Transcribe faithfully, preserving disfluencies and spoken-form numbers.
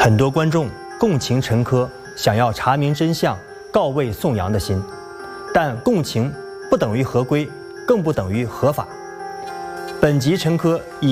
很多观众共情陈珂想要查明真相、告慰宋阳的心，但共情不等于合规，更不等于合法。本集陈珂以